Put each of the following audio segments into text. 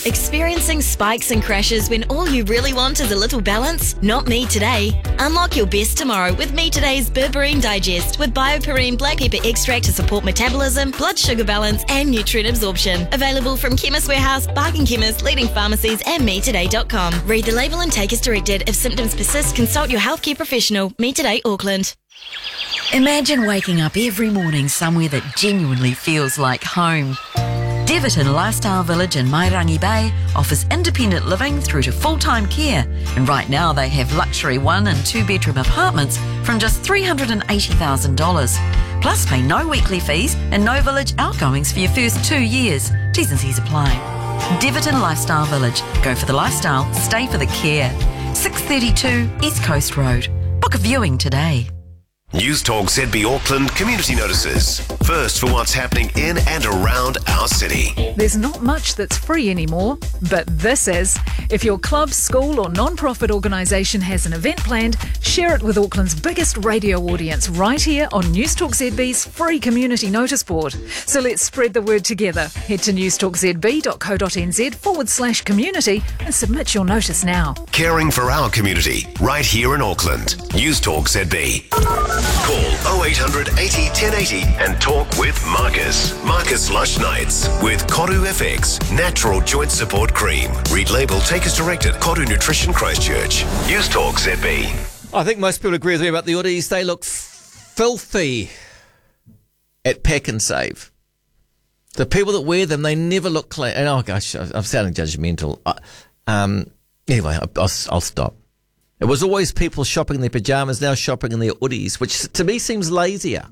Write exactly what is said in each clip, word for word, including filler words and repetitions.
Experiencing spikes and crashes when all you really want is a little balance? Not me today. Unlock your best tomorrow with Me Today's Berberine Digest with BioPerine black pepper extract to support metabolism, blood sugar balance and nutrient absorption. Available from Chemist Warehouse, Bargain Chemist, leading pharmacies and me today dot com. Read the label and take as directed. If symptoms persist, consult your healthcare professional. Me Today Auckland. Imagine waking up every morning somewhere that genuinely feels like home. Deverton Lifestyle Village in Mairangi Bay offers independent living through to full-time care, and right now they have luxury one and two bedroom apartments from just three hundred eighty thousand dollars. Plus pay no weekly fees and no village outgoings for your first two years. T's and C's apply. Deverton Lifestyle Village. Go for the lifestyle, stay for the care. six thirty-two East Coast Road. Book a viewing today. News Talk Z B Auckland community notices. First for what's happening in and around our city. There's not much that's free anymore, but this is. If your club, school or non-profit organisation has an event planned, share it with Auckland's biggest radio audience right here on News Talk Z B's free community notice board. So let's spread the word together. Head to newstalkzb.co.nz forward slash community and submit your notice now. Caring for our community right here in Auckland. News Talk Z B. Call oh eight hundred eighty ten eighty and talk with Marcus. Marcus Lush Nights with Koru F X Natural Joint Support Cream. Read label, take as directed. Koru Nutrition Christchurch. News Talk Z B. I think most people agree with me about the hoodies. They look f- filthy at Pack and Save. The people that wear them, they never look clean. And oh gosh, I'm sounding judgmental. Uh, um, anyway, I'll, I'll, I'll stop. It was always people shopping in their pyjamas, now shopping in their hoodies, which to me seems lazier.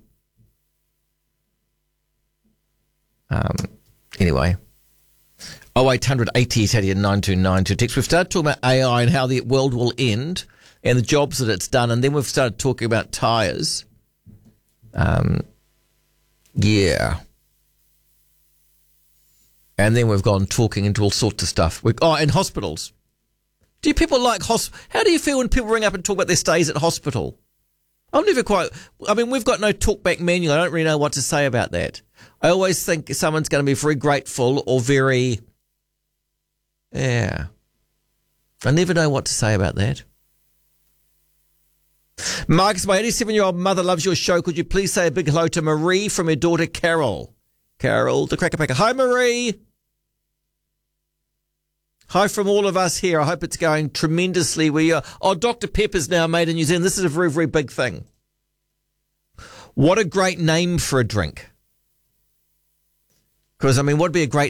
Um, anyway, oh eight hundred eighty eighty and nine two nine two text. We've started talking about A I and how the world will end and the jobs that it's done, and then we've started talking about tyres. Um, yeah. And then we've gone talking into all sorts of stuff. We, oh, and hospitals. Do you people like hosp? How do you feel when people ring up and talk about their stays at hospital? I'm never quite. I mean, we've got no talkback manual. I don't really know what to say about that. I always think someone's going to be very grateful or very. Yeah. I never know what to say about that. Marcus, my eighty-seven-year-old mother loves your show. Could you please say a big hello to Marie from her daughter Carol? Carol, the cracker packer. Hi, Marie. Hi from all of us here. I hope it's going tremendously. We are, oh, Doctor Pepper's now made in New Zealand. This is a very, very big thing. What a great name for a drink. Because, I mean, what would be a great